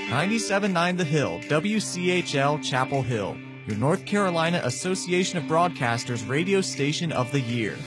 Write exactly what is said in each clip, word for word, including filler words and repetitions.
ninety-seven point nine The Hill, W C H L Chapel Hill, your North Carolina Association of Broadcasters radio station of the year.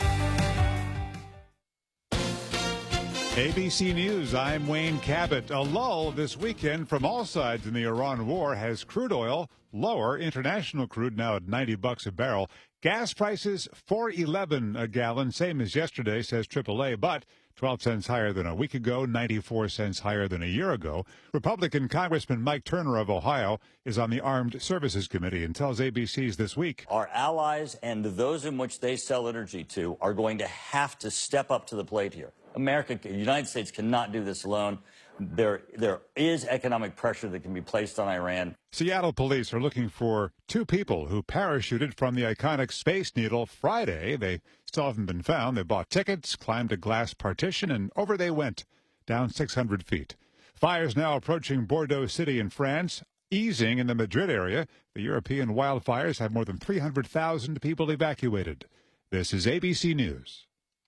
A B C News, I'm Wayne Cabot. A lull this weekend from all sides in the Iran war has crude oil lower. International crude now at ninety bucks a barrel. Gas prices four eleven a gallon, same as yesterday, says triple A, but twelve cents higher than a week ago, ninety-four cents higher than a year ago. Republican Congressman Mike Turner of Ohio is on the Armed Services Committee and tells A B C's This Week. Our allies and those in which they sell energy to are going to have to step up to the plate here. America, the United States cannot do this alone. There, there is economic pressure that can be placed on Iran. Seattle police are looking for two people who parachuted from the iconic Space Needle Friday. They still haven't been found. They bought tickets, climbed a glass partition, and over they went, down six hundred feet. Fires now approaching Bordeaux City in France, easing in the Madrid area. The European wildfires have more than three hundred thousand people evacuated. This is A B C News.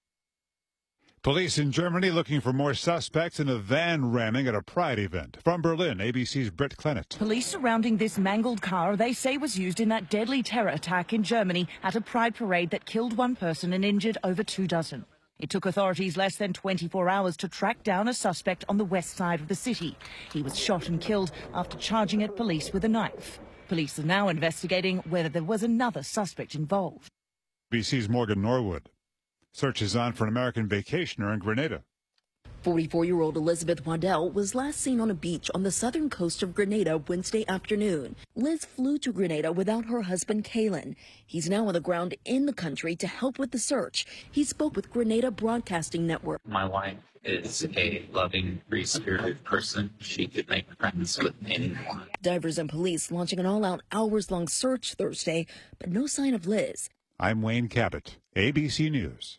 Police in Germany looking for more suspects in a van ramming at a Pride event. From Berlin, A B C's Britt Clennett. Police surrounding this mangled car they say was used in that deadly terror attack in Germany at a Pride parade that killed one person and injured over two dozen. It took authorities less than twenty-four hours to track down a suspect on the west side of the city. He was shot and killed after charging at police with a knife. Police are now investigating whether there was another suspect involved. A B C's Morgan Norwood. Search is on for an American vacationer in Grenada. forty-four-year-old Elizabeth Waddell was last seen on a beach on the southern coast of Grenada Wednesday afternoon. Liz flew to Grenada without her husband, Kalen. He's now on the ground in the country to help with the search. He spoke with Grenada Broadcasting Network. My wife is a loving, free-spirited person. She could make friends with anyone. Divers and police launching an all-out hours-long search Thursday, but no sign of Liz. I'm Wayne Cabot, A B C News.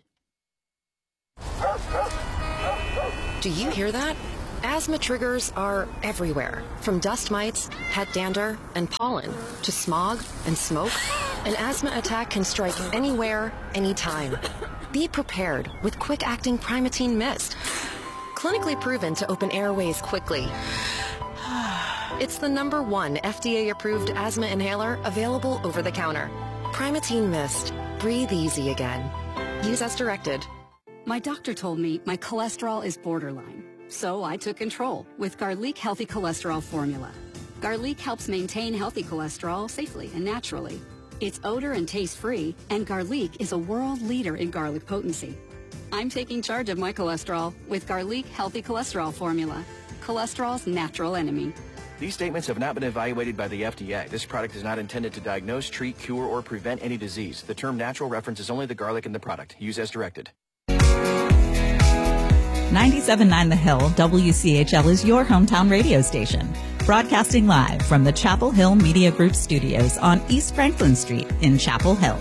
Do you hear that? Asthma triggers are everywhere, from dust mites, pet dander, and pollen, to smog and smoke. An asthma attack can strike anywhere, anytime. Be prepared with quick-acting Primatene Mist. Clinically proven to open airways quickly. It's the number one F D A-approved asthma inhaler available over the counter. Primatene Mist. Breathe easy again. Use as directed. My doctor told me my cholesterol is borderline, so I took control with Garlic Healthy Cholesterol Formula. Garlic helps maintain healthy cholesterol safely and naturally. It's odor and taste-free, and Garlic is a world leader in garlic potency. I'm taking charge of my cholesterol with Garlic Healthy Cholesterol Formula, cholesterol's natural enemy. These statements have not been evaluated by the F D A. This product is not intended to diagnose, treat, cure, or prevent any disease. The term natural references only the garlic in the product. Use as directed. ninety-seven point nine The Hill, W C H L is your hometown radio station. Broadcasting live from the Chapel Hill Media Group studios on East Franklin Street in Chapel Hill.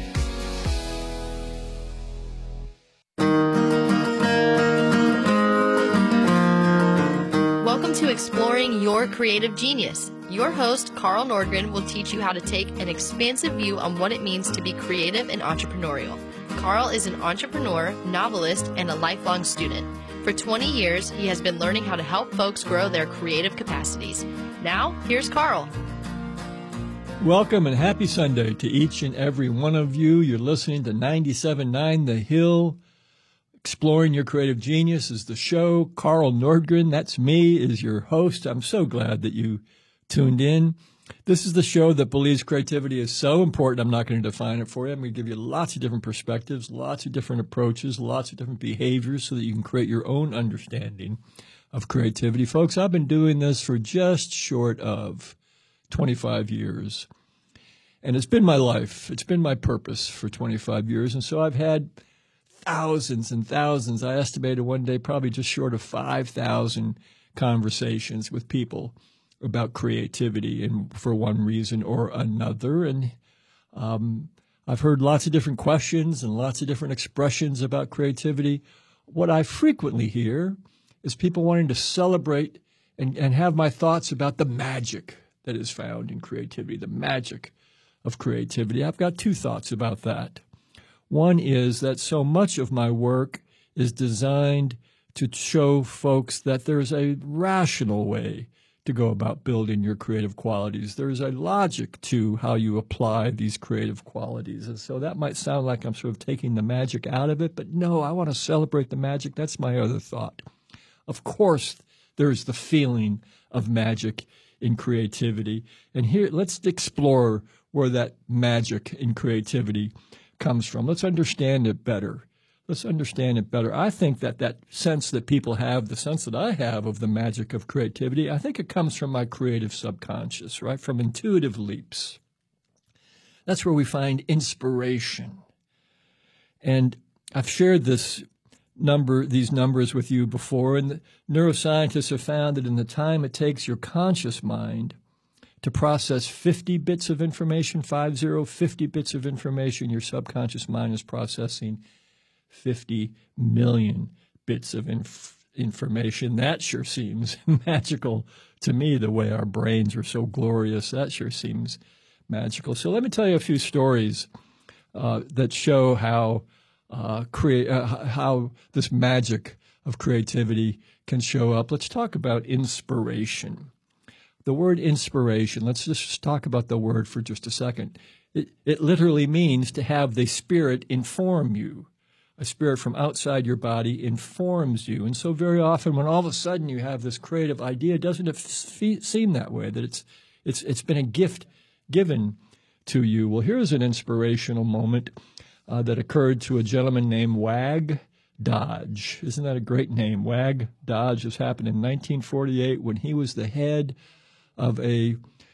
Welcome to Exploring Your Creative Genius. Your host, Carl Nordgren, will teach you how to take an expansive view on what it means to be creative and entrepreneurial. Carl is an entrepreneur, novelist, and a lifelong student. For twenty years, he has been learning how to help folks grow their creative capacities. Now, here's Carl. Welcome and happy Sunday to each and every one of you. You're listening to ninety-seven point nine The Hill. Exploring Your Creative Genius is the show. Carl Nordgren, that's me, is your host. I'm so glad that you tuned in. This is the show that believes creativity is so important. I'm not going to define it for you. I'm going to give you lots of different perspectives, lots of different approaches, lots of different behaviors so that you can create your own understanding of creativity. Folks, I've been doing this for just short of twenty-five years. And it's been my life. It's been my purpose for twenty-five years. And so I've had thousands and thousands. I estimated one day probably just short of five thousand conversations with people about creativity and for one reason or another. And um, I've heard lots of different questions and lots of different expressions about creativity. What I frequently hear is people wanting to celebrate and, and have my thoughts about the magic that is found in creativity, the magic of creativity. I've got two thoughts about that. One is that so much of my work is designed to show folks that there's a rational way to go about building your creative qualities. There's a logic to how you apply these creative qualities. And so that might sound like I'm sort of taking the magic out of it, but no, I want to celebrate the magic. That's my other thought. Of course, there's the feeling of magic in creativity. And here, let's explore where that magic in creativity comes from. Let's understand it better. Let's understand it better. I think that that sense that people have, the sense that I have of the magic of creativity, I think it comes from my creative subconscious, right? From intuitive leaps. That's where we find inspiration. And I've shared this number, these numbers with you before, and the neuroscientists have found that in the time it takes your conscious mind to process fifty bits of information, five zero, fifty bits of information, your subconscious mind is processing fifty million bits of inf- information. That sure seems magical to me, the way our brains are so glorious. That sure seems magical. So let me tell you a few stories uh, that show how uh, crea- uh, how this magic of creativity can show up. Let's talk about inspiration. The word inspiration, let's just talk about the word for just a second. It, it literally means to have the Spirit inform you. A spirit from outside your body informs you. And so very often when all of a sudden you have this creative idea, doesn't it f- seem that way, that it's it's it's been a gift given to you? Well, here's an inspirational moment uh, that occurred to a gentleman named Wag Dodge. Isn't that a great name? Wag Dodge. This happened in nineteen forty-eight when he was the head of a,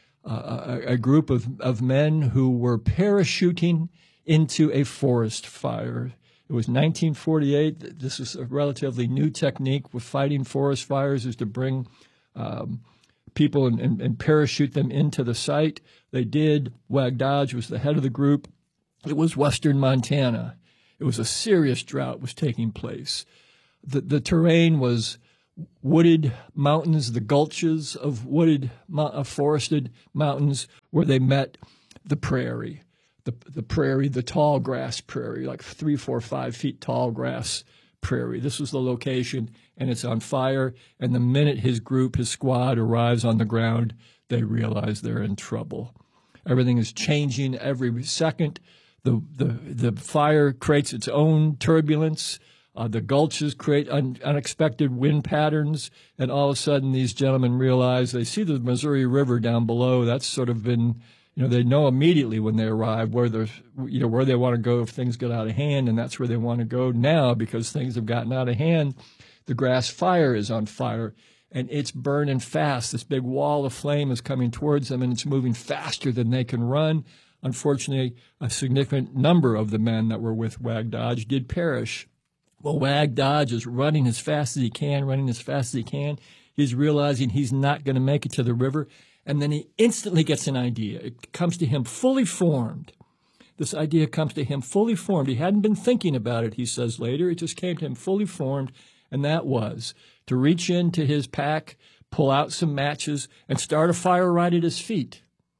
uh, a, a group of, of men who were parachuting into a forest fire. It was nineteen forty-eight. This is a relatively new technique with fighting forest fires, is to bring um, people and, and, and parachute them into the site. They did. Wag Dodge was the head of the group. It was western Montana. It was a serious drought was taking place. The, the terrain was wooded mountains, the gulches of wooded, uh, forested mountains where they met the prairie. The, the prairie, the tall grass prairie, like three, four, five feet tall grass prairie. This was the location, and it's on fire. And the minute his group, his squad arrives on the ground, they realize they're in trouble. Everything is changing every second. The the the fire creates its own turbulence. Uh, the gulches create un, unexpected wind patterns, and all of a sudden these gentlemen realize they see the Missouri River down below. That's sort of been, you know, they know immediately when they arrive where they're, you know, where they want to go if things get out of hand, and that's where they want to go now because things have gotten out of hand. The grass fire is on fire, and it's burning fast. This big wall of flame is coming towards them, and it's moving faster than they can run. Unfortunately, a significant number of the men that were with Wag Dodge did perish. Well, Wag Dodge is running as fast as he can, running as fast as he can. He's realizing he's not going to make it to the river. And then he instantly gets an idea. It comes to him fully formed. This idea comes to him fully formed. He hadn't been thinking about it, he says later. It just came to him fully formed, and that was to reach into his pack, pull out some matches, and start a fire right at his feet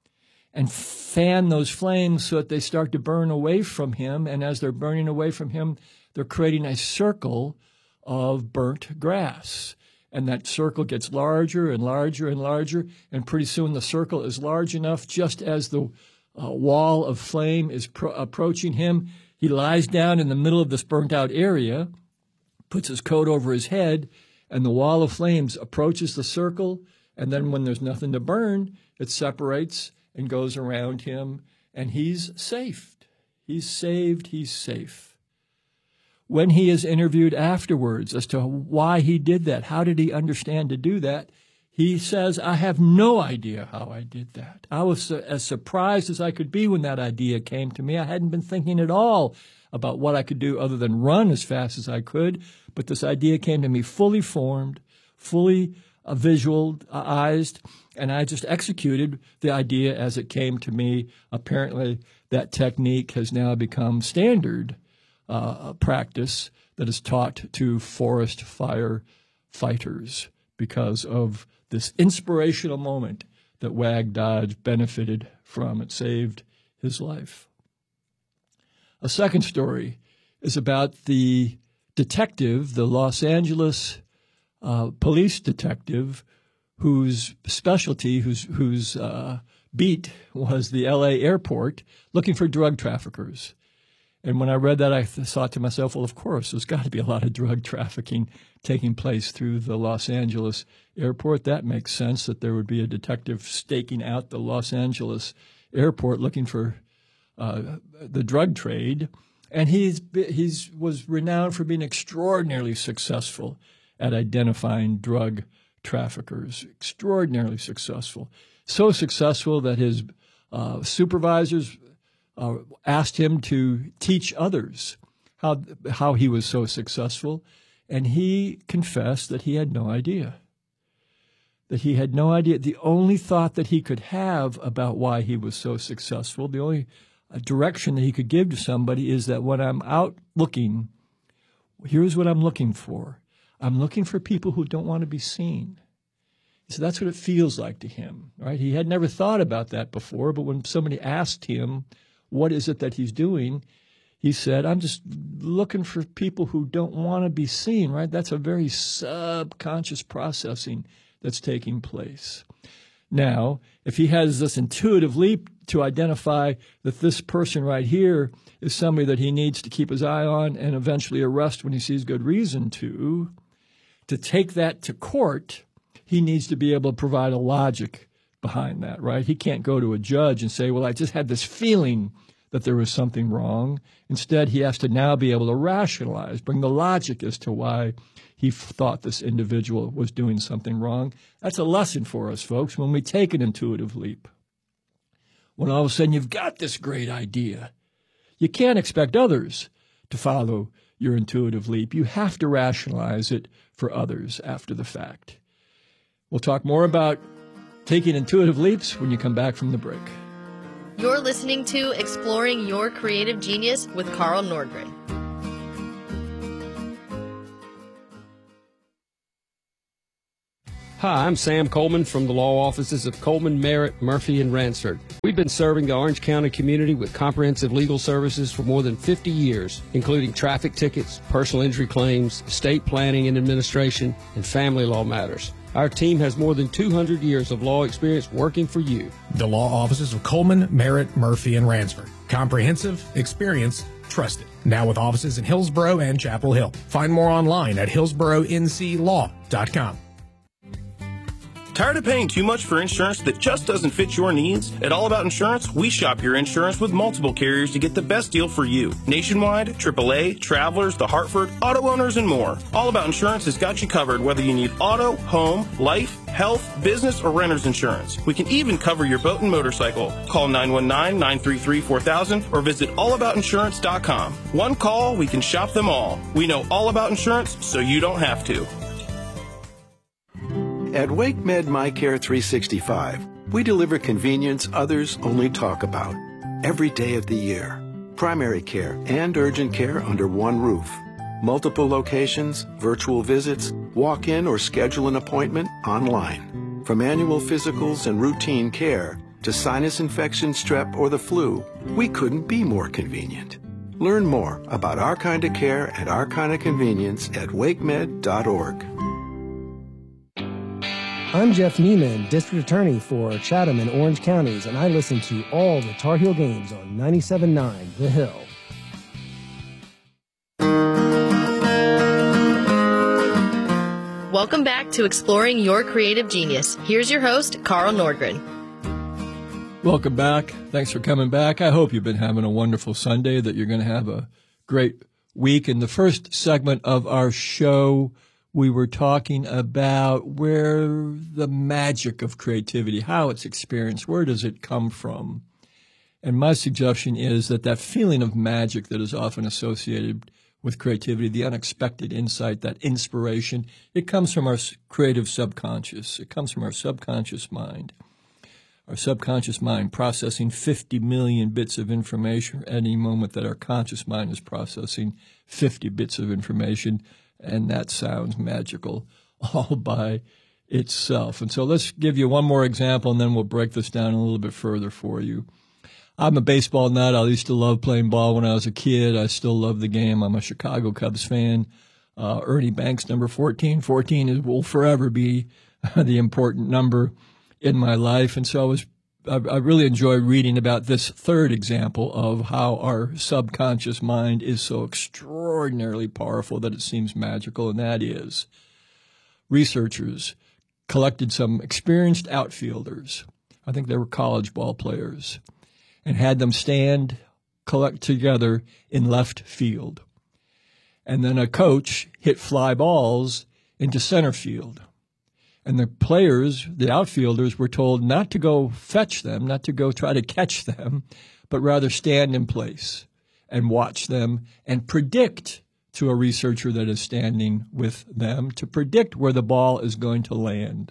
and fan those flames so that they start to burn away from him. And as they're burning away from him, they're creating a circle of burnt grass. And that circle gets larger and larger and larger, and pretty soon the circle is large enough just as the uh, wall of flame is pro- approaching him. He lies down in the middle of this burnt-out area, puts his coat over his head, and the wall of flames approaches the circle, and then when there's nothing to burn, it separates and goes around him, and he's safe. He's saved. He's safe. When he is interviewed afterwards as to why he did that, how did he understand to do that, he says, I have no idea how I did that. I was as surprised as I could be when that idea came to me. I hadn't been thinking at all about what I could do other than run as fast as I could, but this idea came to me fully formed, fully uh, visualized, and I just executed the idea as it came to me. Apparently, that technique has now become standard Uh, practice that is taught to forest fire fighters because of this inspirational moment that Wag Dodge benefited from. It saved his life. A second story is about the detective, the Los Angeles uh, police detective, whose specialty, whose whose uh, beat was the L A airport, looking for drug traffickers. And when I read that, I th- thought to myself, well, of course, there's got to be a lot of drug trafficking taking place through the Los Angeles airport. That makes sense that there would be a detective staking out the Los Angeles airport looking for uh, the drug trade. And he's he's was renowned for being extraordinarily successful at identifying drug traffickers, extraordinarily successful. So successful that his uh, supervisors uh, asked him to teach others how how he was so successful. And he confessed that he had no idea, that he had no idea. The only thought that he could have about why he was so successful, the only direction that he could give to somebody is that when I'm out looking, here's what I'm looking for. I'm looking for people who don't want to be seen. So that's what it feels like to him, right? He had never thought about that before, but when somebody asked him, what is it that he's doing? He said, I'm just looking for people who don't want to be seen, right? That's a very subconscious processing that's taking place. Now, if he has this intuitive leap to identify that this person right here is somebody that he needs to keep his eye on and eventually arrest when he sees good reason to, to take that to court, he needs to be able to provide a logic behind that, right? He can't go to a judge and say, well, I just had this feeling that there was something wrong. Instead, he has to now be able to rationalize, bring the logic as to why he thought this individual was doing something wrong. That's a lesson for us, folks, when we take an intuitive leap. When all of a sudden you've got this great idea, you can't expect others to follow your intuitive leap. You have to rationalize it for others after the fact. We'll talk more about taking intuitive leaps when you come back from the break. You're listening to Exploring Your Creative Genius with Carl Nordgren. Hi, I'm Sam Coleman from the law offices of Coleman, Merritt, Murphy, and Ransford. We've been serving the Orange County community with comprehensive legal services for more than fifty years, including traffic tickets, personal injury claims, estate planning and administration, and family law matters. Our team has more than two hundred years of law experience working for you. The law offices of Coleman, Merritt, Murphy, and Ransford. Comprehensive, experience, trusted. Now with offices in Hillsborough and Chapel Hill. Find more online at hillsborough n c law dot com. Tired of paying too much for insurance that just doesn't fit your needs? At All About Insurance, we shop your insurance with multiple carriers to get the best deal for you. Nationwide, triple A, Travelers, The Hartford, auto owners, and more. All About Insurance has got you covered whether you need auto, home, life, health, business, or renter's insurance. We can even cover your boat and motorcycle. Call nine one nine, nine three three, four thousand or visit all about insurance dot com. One call, we can shop them all. We know all about insurance, so you don't have to. At WakeMed MyCare three sixty-five, we deliver convenience others only talk about. Every day of the year. Primary care and urgent care under one roof. Multiple locations, virtual visits, walk-in or schedule an appointment online. From annual physicals and routine care to sinus infection, strep, or the flu, we couldn't be more convenient. Learn more about our kind of care and our kind of convenience at wakemed dot org. I'm Jeff Neiman, District Attorney for Chatham and Orange Counties, and I listen to all the Tar Heel games on ninety-seven point nine The Hill. Welcome back to Exploring Your Creative Genius. Here's your host, Carl Nordgren. Welcome back. Thanks for coming back. I hope you've been having a wonderful Sunday, that you're going to have a great week. In the first segment of our show, we were talking about where the magic of creativity, how it's experienced, where does it come from? And my suggestion is that that feeling of magic that is often associated with creativity, the unexpected insight, that inspiration, it comes from our creative subconscious. It comes from our subconscious mind. Our subconscious mind processing fifty million bits of information at any moment that our conscious mind is processing fifty bits of information. And that sounds magical all by itself. And so let's give you one more example, and then we'll break this down a little bit further for you. I'm a baseball nut. I used to love playing ball when I was a kid. I still love the game. I'm a Chicago Cubs fan. Uh, Ernie Banks, number fourteen. fourteen is, will forever be the important number in my life. And so I was, I, I really enjoy reading about this third example of how our subconscious mind is so extraordinarily powerful that it seems magical. And that is, researchers collected some experienced outfielders. I think they were college ball players, and had them stand, collect together in left field. And then a coach hit fly balls into center field. And the players, the outfielders, were told not to go fetch them, not to go try to catch them, but rather stand in place and watch them and predict to a researcher that is standing with them, to predict where the ball is going to land.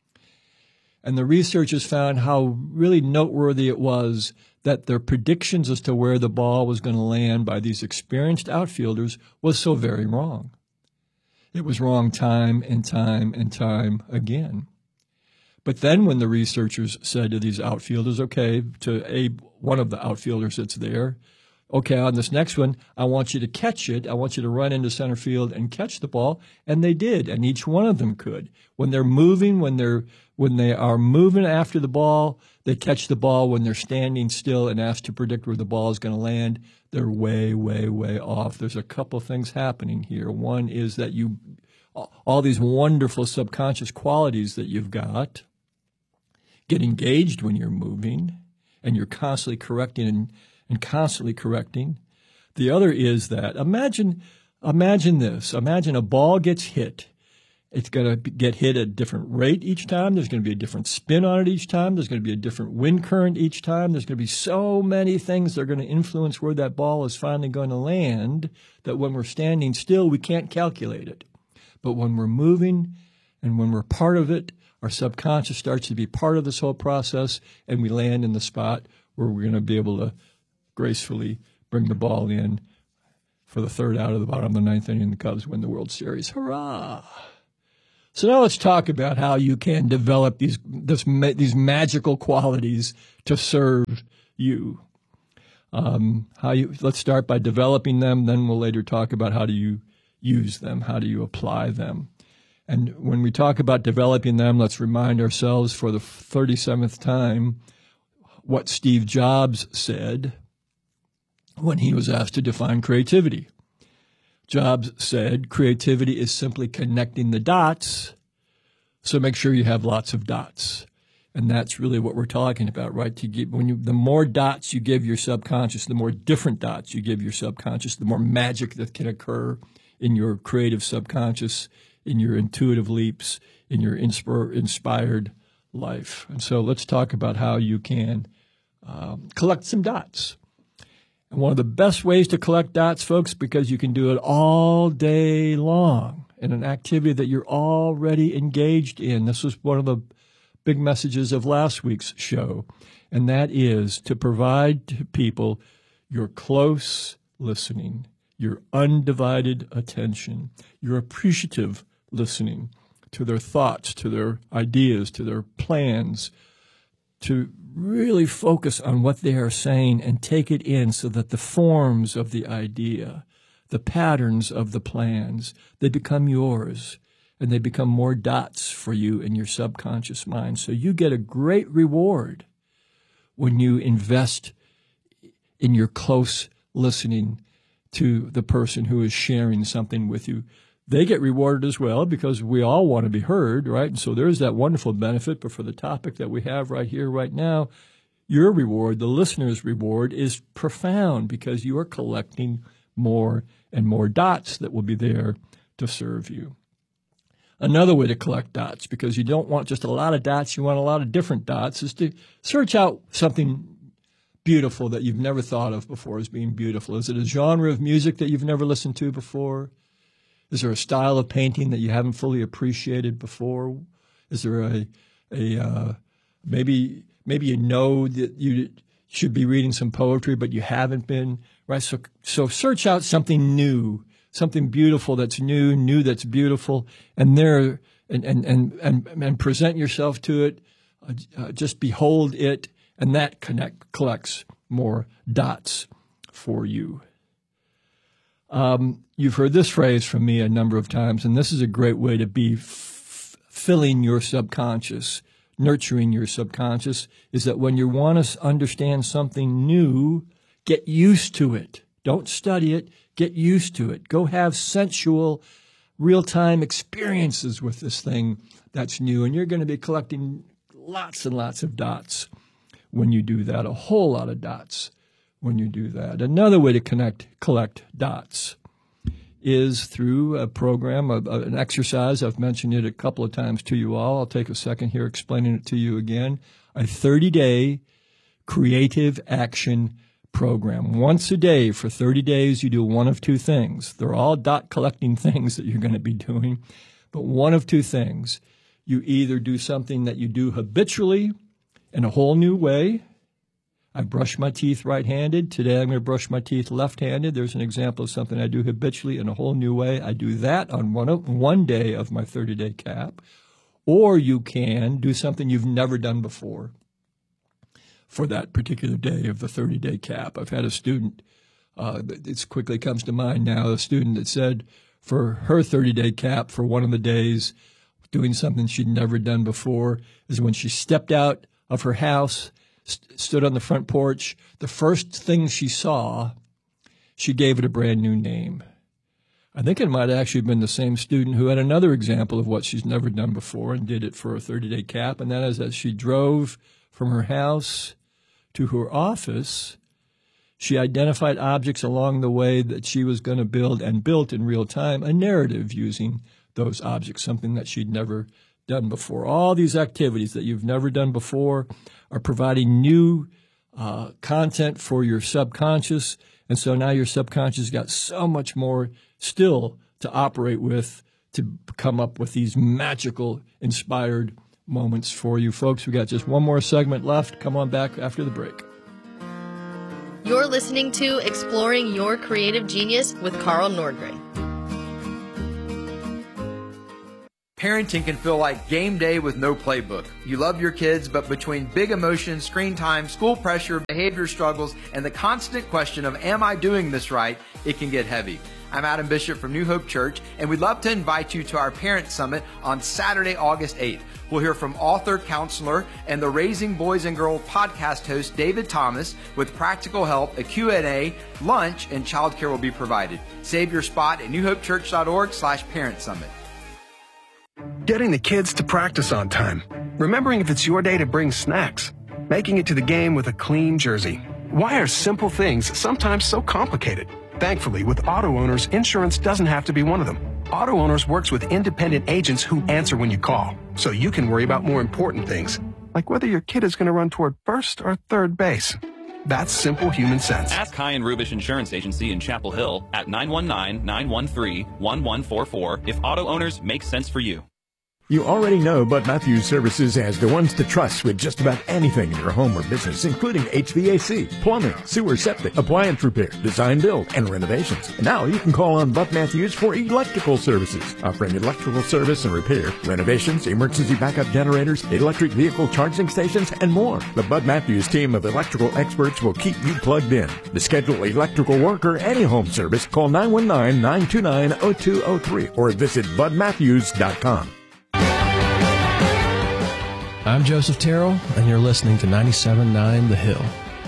And the researchers found how really noteworthy it was that their predictions as to where the ball was going to land by these experienced outfielders was so very wrong. It was wrong time and time and time again. But then when the researchers said to these outfielders, okay, to a one of the outfielders that's there, okay, on this next one, I want you to catch it. I want you to run into center field and catch the ball. And they did, and each one of them could. When they're moving, when they're when they are moving after the ball, they catch the ball. When they're standing still and asked to predict where the ball is going to land, they're way, way, way off. There's a couple things happening here. One is that you, all these wonderful subconscious qualities that you've got get engaged when you're moving, and you're constantly correcting and, and constantly correcting. The other is that imagine, imagine this. Imagine a ball gets hit. It's going to get hit at a different rate each time. There's going to be a different spin on it each time. There's going to be a different wind current each time. There's going to be so many things that are going to influence where that ball is finally going to land that when we're standing still, we can't calculate it. But when we're moving and when we're part of it, our subconscious starts to be part of this whole process, and we land in the spot where we're going to be able to gracefully bring the ball in for the third out of the bottom of the ninth inning, and the Cubs win the World Series. Hurrah! So now let's talk about how you can develop these this, these magical qualities to serve you. Um, how you let's start by developing them, then we'll later talk about how do you use them, how do you apply them. And when we talk about developing them, let's remind ourselves for the thirty-seventh time what Steve Jobs said when he was asked to define creativity. Jobs said, creativity is simply connecting the dots, so make sure you have lots of dots. And that's really what we're talking about, right? To give, when you, the more dots you give your subconscious, the more different dots you give your subconscious, the more magic that can occur in your creative subconscious, in your intuitive leaps, in your inspire, inspired life. And so let's talk about how you can um, collect some dots. And one of the best ways to collect dots, folks, because you can do it all day long in an activity that you're already engaged in. This was one of the big messages of last week's show, and that is to provide to people your close listening, your undivided attention, your appreciative listening to their thoughts, to their ideas, to their plans, to really focus on what they are saying and take it in so that the forms of the idea, the patterns of the plans, they become yours and they become more dots for you in your subconscious mind. So you get a great reward when you invest in your close listening to the person who is sharing something with you. They get rewarded as well because we all want to be heard, right? And so there's that wonderful benefit. But for the topic that we have right here, right now, your reward, the listener's reward, is profound because you are collecting more and more dots that will be there to serve you. Another way to collect dots, because you don't want just a lot of dots, you want a lot of different dots, is to search out something beautiful that you've never thought of before as being beautiful. Is it a genre of music that you've never listened to before? Is there a style of painting that you haven't fully appreciated before? Is there a, a uh, maybe maybe you know that you should be reading some poetry, but you haven't been, right? So so search out something new, something beautiful that's new, new that's beautiful, and there and and and and, and present yourself to it. Uh, uh, just behold it, and that connect collects more dots for you. Um, you've heard this phrase from me a number of times, and this is a great way to be f- filling your subconscious, nurturing your subconscious, is that when you want to understand something new, get used to it. Don't study it. Get used to it. Go have sensual, real-time experiences with this thing that's new, and you're going to be collecting lots and lots of dots when you do that, a whole lot of dots when you do that. Another way to connect, collect dots is through a program, a, a, an exercise. I've mentioned it a couple of times to you all. I'll take a second here explaining it to you again. A thirty-day creative action program. Once a day for thirty days, you do one of two things. They're all dot collecting things that you're going to be doing, but one of two things. You either do something that you do habitually in a whole new way. I brush my teeth right-handed. Today I'm going to brush my teeth left-handed. There's an example of something I do habitually in a whole new way. I do that on one, of, one day of my thirty-day cap. Or you can do something you've never done before for that particular day of the thirty-day cap. I've had a student, uh, it quickly comes to mind now, a student that said for her thirty-day cap for one of the days, doing something she'd never done before, is when she stepped out of her house, st- stood on the front porch, the first thing she saw, she gave it a brand new name. I think it might have actually been the same student who had another example of what she's never done before and did it for a thirty-day cap, and that is that she drove from her house to her office. She identified objects along the way that she was going to build, and built in real time a narrative using those objects, something that she'd never done before. All these activities that you've never done before are providing new uh, content for your subconscious, and so now your subconscious got so much more still to operate with to come up with these magical, inspired moments for you. Folks, we got just one more segment left. Come on back after the break. You're listening to Exploring Your Creative Genius with Carl Nordgren. Parenting can feel like game day with no playbook. You love your kids, but between big emotions, screen time, school pressure, behavior struggles, and the constant question of, am I doing this right, it can get heavy. I'm Adam Bishop from New Hope Church, and we'd love to invite you to our Parent Summit on Saturday, August eighth. We'll hear from author, counselor, and the Raising Boys and Girls podcast host, David Thomas, with practical help, a Q and A, lunch, and childcare will be provided. Save your spot at newhopechurch.org slash parent summit. Getting the kids to practice on time. Remembering if it's your day to bring snacks. Making it to the game with a clean jersey. Why are simple things sometimes so complicated? Thankfully, with auto owners, insurance doesn't have to be one of them. Auto Owners works with independent agents who answer when you call, so you can worry about more important things, like whether your kid is going to run toward first or third base. That's simple human sense. Ask High and Rubish Insurance Agency in Chapel Hill at nine one nine, nine one three, one one four four if auto owners make sense for you. You already know Bud Matthews Services as the ones to trust with just about anything in your home or business, including H V A C, plumbing, sewer septic, appliance repair, design build, and renovations. And now you can call on Bud Matthews for electrical services, offering electrical service and repair, renovations, emergency backup generators, electric vehicle charging stations, and more. The Bud Matthews team of electrical experts will keep you plugged in. To schedule electrical work or any home service, call nine one nine, nine two nine, zero two zero three or visit bud matthews dot com. I'm Joseph Terrell, and you're listening to ninety-seven point nine The Hill.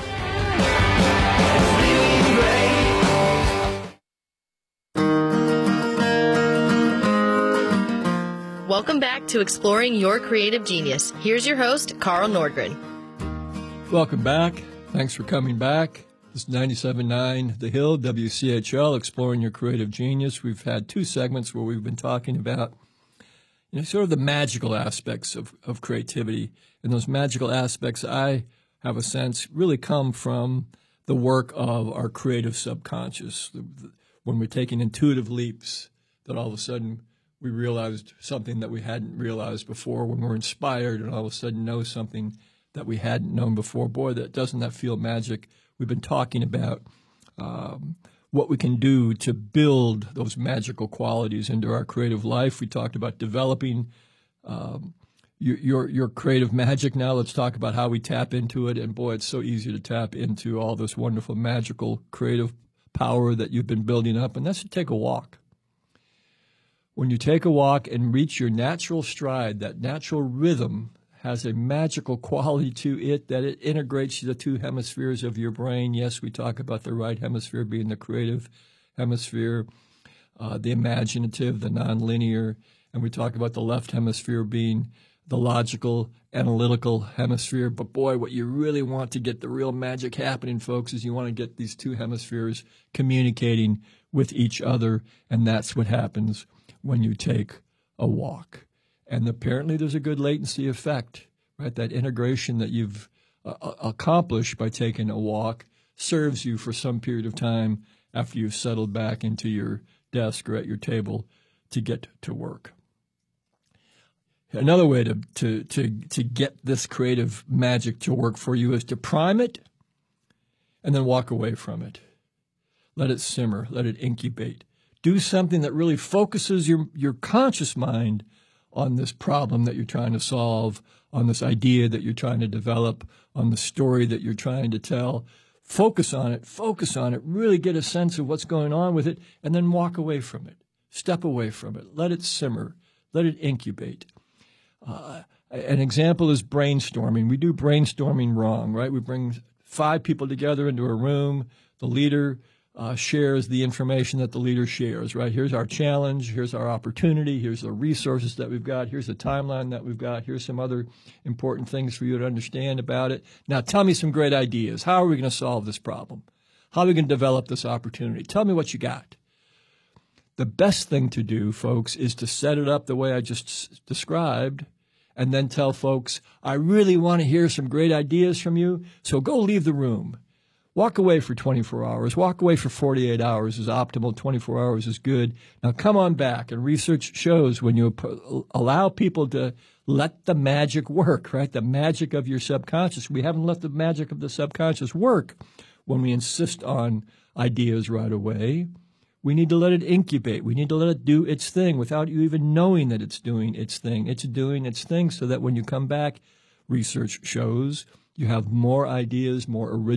Welcome back to Exploring Your Creative Genius. Here's your host, Carl Nordgren. Welcome back. Thanks for coming back. This is ninety-seven point nine The Hill, W C H L, Exploring Your Creative Genius. We've had two segments where we've been talking about You know, sort of the magical aspects of, of creativity. And those magical aspects, I have a sense, really come from the work of our creative subconscious. The, the, when we're taking intuitive leaps, that all of a sudden we realized something that we hadn't realized before. When we're inspired and all of a sudden know something that we hadn't known before. Boy, that doesn't that feel magic? We've been talking about um, what we can do to build those magical qualities into our creative life. We talked about developing um, your, your your creative magic. Now let's talk about how we tap into it. And boy, it's so easy to tap into all this wonderful, magical, creative power that you've been building up. And that's to take a walk. when you take a walk and reach your natural stride, that natural rhythm has a magical quality to it that it integrates the two hemispheres of your brain. Yes, we talk about the right hemisphere being the creative hemisphere, uh, the imaginative, the nonlinear, and we talk about the left hemisphere being the logical, analytical hemisphere. But boy, what you really want to get the real magic happening, folks, is you want to get these two hemispheres communicating with each other, and that's what happens when you take a walk. And apparently there's a good latency effect, right? That integration that you've uh, accomplished by taking a walk serves you for some period of time after you've settled back into your desk or at your table to get to work. Another way to, to, to, to get this creative magic to work for you is to prime it and then walk away from it. Let it simmer. Let it incubate. Do something that really focuses your, your conscious mind on this problem that you're trying to solve, on this idea that you're trying to develop, on the story that you're trying to tell. Focus on it. Focus on it. Really get a sense of what's going on with it, and then walk away from it. Step away from it. Let it simmer. Let it incubate. Uh, an example is brainstorming. We do brainstorming wrong, right? We bring five people together into a room. The leader uh, shares the information that the leader shares, right? Here's our challenge. Here's our opportunity. Here's the resources that we've got. Here's the timeline that we've got. Here's some other important things for you to understand about it. Now, tell me some great ideas. How are we going to solve this problem? How are we going to develop this opportunity? Tell me what you got. The best thing to do, folks, is to set it up the way I just s- described and then tell folks, I really want to hear some great ideas from you, so go leave the room. Walk away for twenty-four hours. Walk away for forty-eight hours is optimal. twenty-four hours is good. Now come on back. And research shows when you allow people to let the magic work, right, the magic of your subconscious. We haven't let the magic of the subconscious work when we insist on ideas right away. We need to let it incubate. We need to let it do its thing without you even knowing that it's doing its thing. It's doing its thing so that when you come back, research shows you have more ideas, more original